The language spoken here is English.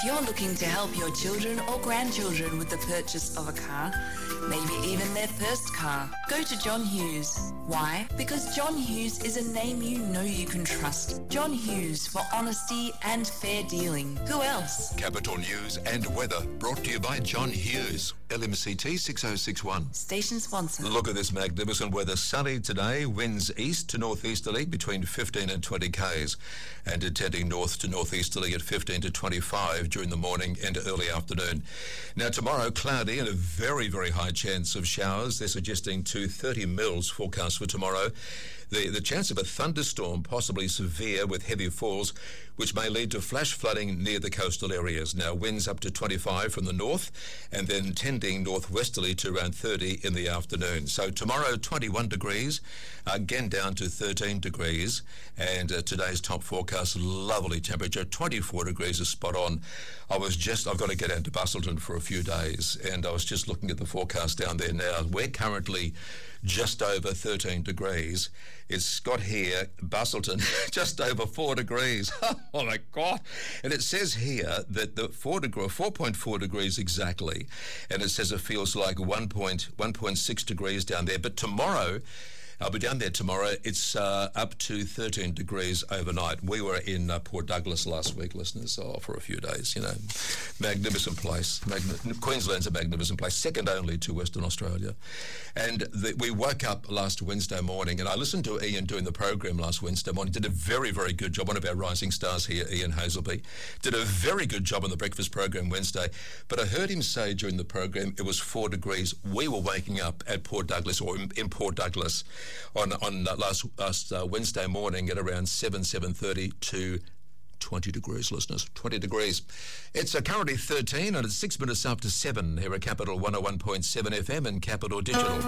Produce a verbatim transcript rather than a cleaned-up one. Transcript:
you're looking to help your children or grandchildren with the purchase of a car, maybe even their first car, go to John Hughes. Why? Because John Hughes is a name you know you can trust. John Hughes, for honesty and fair dealing. Who else? Capital News and weather brought to you by John Hughes. L M C T six oh six one. Station sponsor. Look at this magnificent weather. Sunny today, winds east to northeasterly between fifteen and twenty k's, and intending north to northeasterly at fifteen to twenty-five during the morning and early afternoon. Now tomorrow, cloudy and a very, very high chance of showers. They're suggesting to thirty mils forecast for tomorrow. The, the chance of a thunderstorm, possibly severe with heavy falls, which may lead to flash flooding near the coastal areas. Now, winds up to twenty-five from the north and then tending northwesterly to around thirty in the afternoon. So tomorrow, twenty-one degrees, again down to thirteen degrees. And uh, today's top forecast, lovely temperature, twenty-four degrees is spot on. I was just, I've got to get down to Busselton for a few days, and I was just looking at the forecast down there now. We're currently just over thirteen degrees. It's got here, Busselton, just over four degrees. Oh my God. And it says here that the four degree, four point four degrees exactly, and it says it feels like one point six degrees down there. But tomorrow, I'll be down there tomorrow. It's uh, up to thirteen degrees overnight. We were in uh, Port Douglas last week, listeners, oh, for a few days, you know. Magnificent place. Magni- Queensland's a magnificent place, second only to Western Australia. And the, we woke up last Wednesday morning, and I listened to Ian doing the program last Wednesday morning. Did a very, very good job. One of our rising stars here, Ian Hazelby, did a very good job on the breakfast program Wednesday. But I heard him say during the program it was four degrees. We were waking up at Port Douglas, or in, in Port Douglas, on on uh, last, last uh, Wednesday morning at around seven, seven thirty to twenty degrees, listeners, twenty degrees. It's uh, currently thirteen and it's six minutes after seven here at Capital one oh one point seven F M and Capital Digital.